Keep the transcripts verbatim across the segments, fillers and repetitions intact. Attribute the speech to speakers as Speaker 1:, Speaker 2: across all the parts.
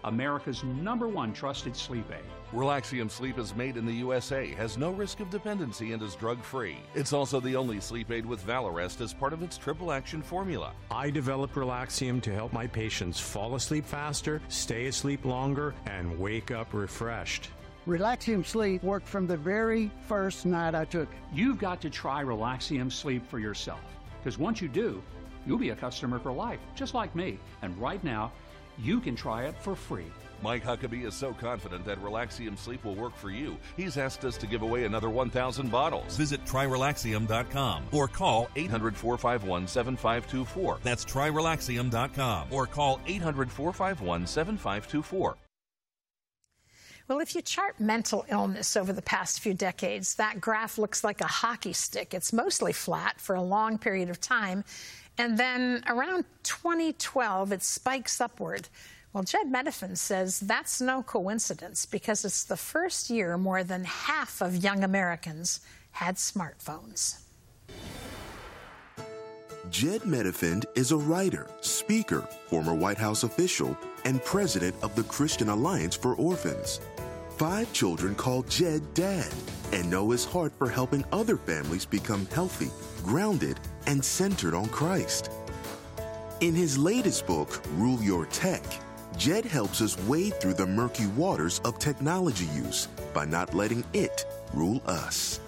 Speaker 1: America's number one trusted sleep aid.
Speaker 2: Relaxium Sleep is made in the U S A, has no risk of dependency, and is drug-free. It's also the only sleep aid with Valarest as part of its triple action formula.
Speaker 3: I developed Relaxium to help my patients fall asleep faster, stay asleep longer, and wake up refreshed.
Speaker 4: Relaxium Sleep worked from the very first night I took it.
Speaker 1: You've got to try Relaxium Sleep for yourself, because once you do, you'll be a customer for life, just like me. And right now, you can try it for free.
Speaker 2: Mike Huckabee is so confident that Relaxium Sleep will work for you, he's asked us to give away another one thousand bottles.
Speaker 5: Visit try relaxium dot com or call
Speaker 2: eight hundred, four five one, seven five two four.
Speaker 5: That's try relaxium dot com
Speaker 2: Or call eight hundred, four five one, seven five two four.
Speaker 6: Well, if you chart mental illness over the past few decades, that graph looks like a hockey stick. It's mostly flat for a long period of time, and then around twenty twelve, it spikes upward. Well, Jed Medifin says that's no coincidence because it's the first year more than half of young Americans had smartphones.
Speaker 7: Jed Medifin is a writer, speaker, former White House official, and president of the Christian Alliance for Orphans. Five children call Jed Dad and know his heart for helping other families become healthy, grounded, and centered on Christ. In his latest book, Rule Your Tech, Jed helps us wade through the murky waters of technology use by not letting it rule us.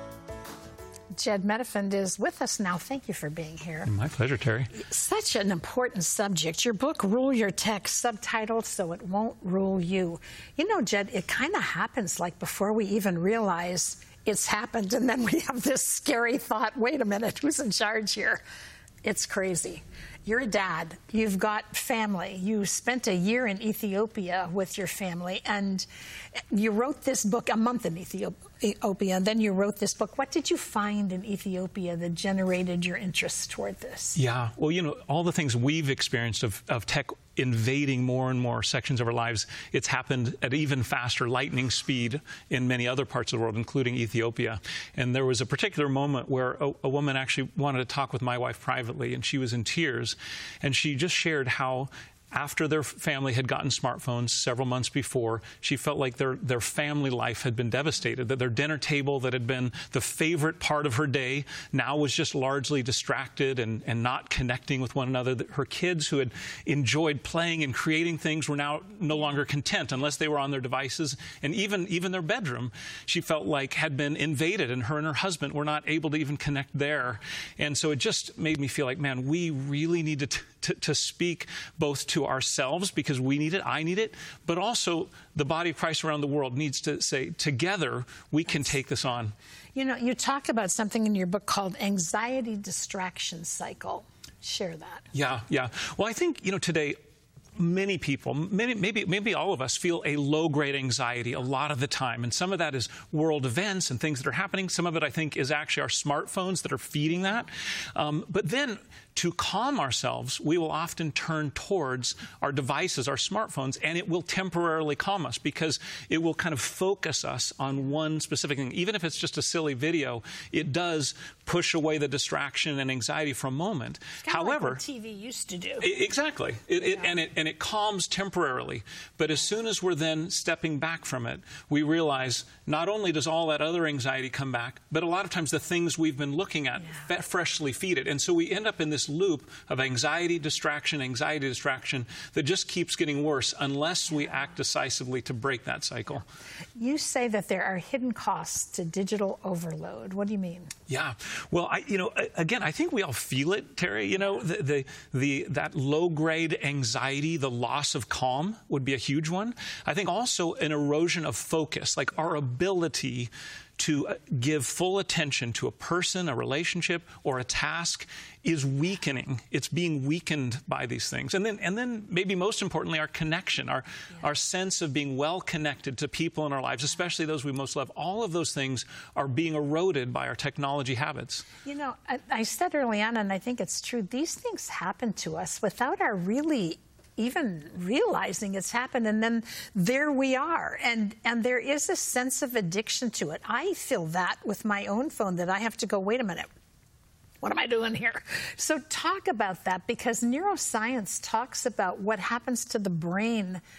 Speaker 6: Jed Medifin is with us now. Thank you for being here.
Speaker 8: My pleasure, Terry.
Speaker 6: Such an important subject. Your book, Rule Your Tech, subtitled So It Won't Rule You. You know, Jed, it kind of happens like before we even realize it's happened, and then we have this scary thought, wait a minute, who's in charge here? It's crazy. You're a dad. You've got family. You spent a year in Ethiopia with your family, and you wrote this book, a month in Ethiopia, and then you wrote this book. What did you find in Ethiopia that generated your interest toward this?
Speaker 8: Yeah, well, you know, all the things we've experienced of, of tech invading more and more sections of our lives, it's happened at even faster lightning speed in many other parts of the world, including Ethiopia. And there was a particular moment where a, a woman actually wanted to talk with my wife privately, and she was in tears. And she just shared how after their family had gotten smartphones several months before, she felt like their, their family life had been devastated, that their dinner table that had been the favorite part of her day now was just largely distracted and, and not connecting with one another. That her kids who had enjoyed playing and creating things were now no longer content unless they were on their devices. And even, even their bedroom, she felt like had been invaded, and her and her husband were not able to even connect there. And so it just made me feel like, man, we really need to, to, to speak both to ourselves, because we need it, I need it, but also the body of Christ around the world needs to say, together, we can take this on.
Speaker 6: You know, you talk about something in your book called anxiety distraction cycle. Share that.
Speaker 8: Yeah, yeah. Well, I think, you know, today, many people, many, maybe, maybe all of us, feel a low-grade anxiety a lot of the time. And some of that is world events and things that are happening. Some of it, I think, is actually our smartphones that are feeding that. Um, but then, to calm ourselves, we will often turn towards our devices, our smartphones, and it will temporarily calm us because it will kind of focus us on one specific thing. Even if it's just a silly video, it does push away the distraction and anxiety for a moment.
Speaker 6: It's kind
Speaker 8: However,
Speaker 6: of like what T V used to do.
Speaker 8: I- exactly. It, it,
Speaker 6: Yeah.
Speaker 8: and, it, and it calms temporarily. But as soon as we're then stepping back from it, we realize not only does all that other anxiety come back, but a lot of times the things we've been looking at
Speaker 6: Yeah.
Speaker 8: fe- freshly feed it. And so we end up in this loop of anxiety, distraction, anxiety, distraction that just keeps getting worse unless we act decisively to break that cycle.
Speaker 6: You say that there are hidden costs to digital overload. What do you mean?
Speaker 8: Yeah. Well, I, you know, a- again, I think we all feel it, Terry. You know, the, the, the that low-grade anxiety, the loss of calm would be a huge one. I think also an erosion of focus, like our ability to uh, give full attention to a person, a relationship, or a task is weakening. It's being weakened by these things. And then, and then maybe most importantly, our connection, our,
Speaker 6: Yeah.
Speaker 8: our sense of being well connected to people in our lives, especially those we most love. All of those things are being eroded by our technology habits.
Speaker 6: You know, I, I said early on, and I think it's true, these things happen to us without our really even realizing it's happened, and then there we are. And and there is a sense of addiction to it. I feel that with my own phone, that I have to go, wait a minute, what am I doing here? So talk about that, because neuroscience talks about what happens to the brain